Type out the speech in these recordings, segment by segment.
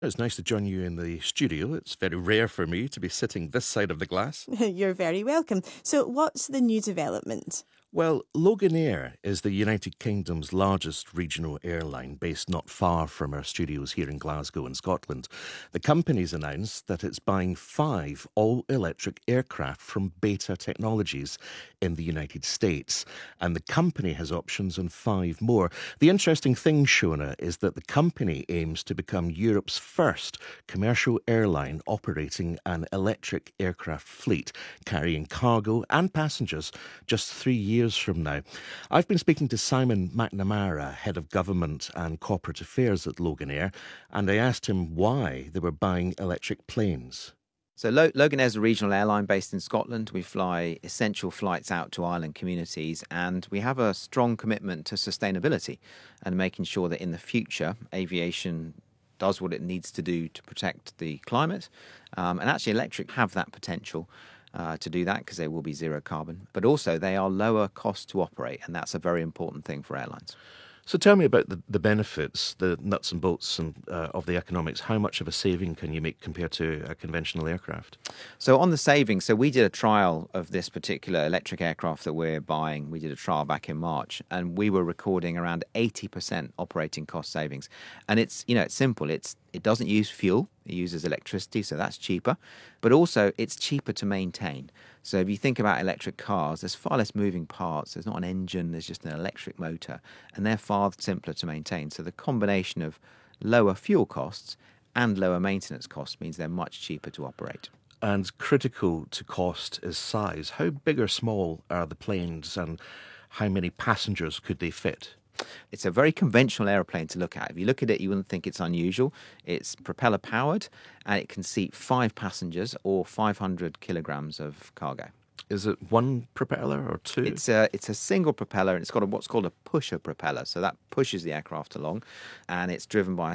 It's nice to join you in the studio. It's very rare for me to be sitting this side of the glass. You're very welcome. So, what's the new development? Well, Loganair is the United Kingdom's largest regional airline based not far from our studios here in Glasgow in Scotland. The company's announced that it's buying 5 all-electric aircraft from Beta Technologies in the United States, and the company has options on 5 more. The interesting thing, Shona, is that the company aims to become Europe's first commercial airline operating an electric aircraft fleet, carrying cargo and passengers just 3 years from now. I've been speaking to Simon McNamara, Head of Government and Corporate Affairs at Loganair, and I asked him why they were buying electric planes. So Loganair is a regional airline based in Scotland. We fly essential flights out to island communities, and we have a strong commitment to sustainability and making sure that in the future aviation does what it needs to do to protect the climate. And actually electric have that potential to do that because they will be zero carbon. But also they are lower cost to operate, and that's a very important thing for airlines. So tell me about the benefits, the nuts and bolts of the economics. How much of a saving can you make compared to a conventional aircraft? So on the savings, so we did a trial of this particular electric aircraft that we're buying. We did a trial back in March, and we were recording around 80% operating cost savings. And it's simple. It doesn't use fuel. It uses electricity, so that's cheaper. But also, it's cheaper to maintain. So if you think about electric cars, there's far less moving parts. There's not an engine, there's just an electric motor, and they're far simpler to maintain. So the combination of lower fuel costs and lower maintenance costs means they're much cheaper to operate. And critical to cost is size. How big or small are the planes, and how many passengers could they fit? It's a very conventional aeroplane to look at. If you look at it, you wouldn't think it's unusual. It's propeller powered, and it can seat 5 passengers or 500 kilograms of cargo. Is it one propeller or 2? It's a single propeller, and it's got what's called a pusher propeller. So that pushes the aircraft along, and it's driven by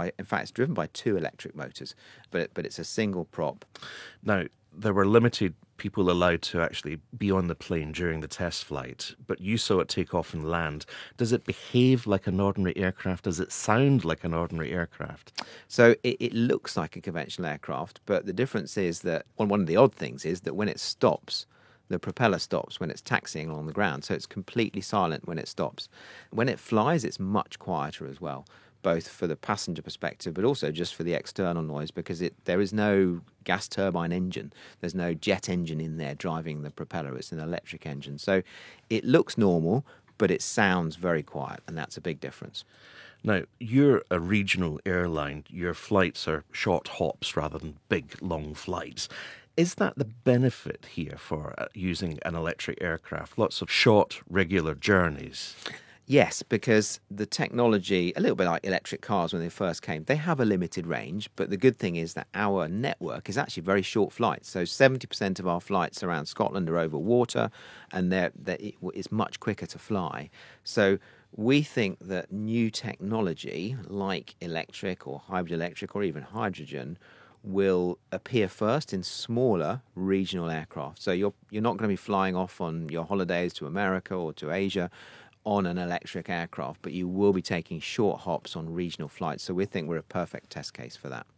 2 electric motors, but it's a single prop. Now, there were limited people allowed to actually be on the plane during the test flight, but you saw it take off and land. Does it behave like an ordinary aircraft? Does it sound like an ordinary aircraft? So it looks like a conventional aircraft, but the difference is that one of the odd things is that when it stops, the propeller stops when it's taxiing along the ground, so it's completely silent when it stops. When it flies, it's much quieter as well, both for the passenger perspective, but also just for the external noise, because there is no gas turbine engine. There's no jet engine in there driving the propeller. It's an electric engine. So it looks normal, but it sounds very quiet, and that's a big difference. Now, you're a regional airline. Your flights are short hops rather than big, long flights. Is that the benefit here for using an electric aircraft? Lots of short, regular journeys. Yes, because the technology, a little bit like electric cars when they first came, they have a limited range, but the good thing is that our network is actually very short flights. So 70% of our flights around Scotland are over water, and it's much quicker to fly. So we think that new technology like electric or hybrid electric or even hydrogen will appear first in smaller regional aircraft. So you're not going to be flying off on your holidays to America or to Asia on an electric aircraft, but you will be taking short hops on regional flights. So we think we're a perfect test case for that.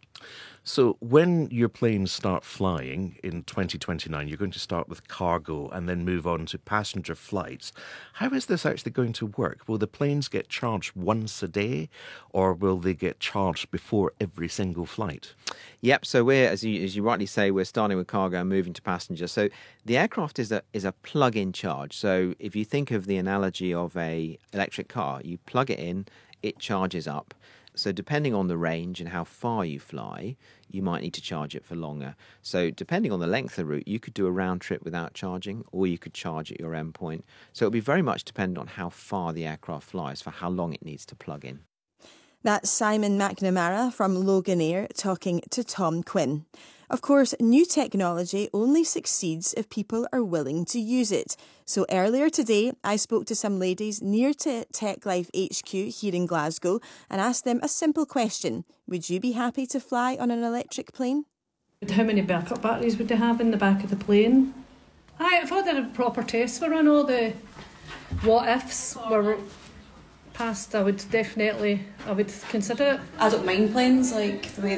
So when your planes start flying in 2029, you're going to start with cargo and then move on to passenger flights. How is this actually going to work? Will the planes get charged once a day, or will they get charged before every single flight? Yep, so we're, as you rightly say, we're starting with cargo and moving to passenger. So the aircraft is a plug-in charge. So if you think of the analogy of an electric car, you plug it in, it charges up. So depending on the range and how far you fly, you might need to charge it for longer. So depending on the length of the route, you could do a round trip without charging, or you could charge at your endpoint. So it'll be very much dependent on how far the aircraft flies for how long it needs to plug in. That's Simon McNamara from Loganair talking to Tom Quinn. Of course, new technology only succeeds if people are willing to use it. So earlier today, I spoke to some ladies near to TechLife HQ here in Glasgow and asked them a simple question. Would you be happy to fly on an electric plane? How many backup batteries would they have in the back of the plane? If I did a proper test for when all the what-ifs were passed, I would consider it. I don't mind planes, like the way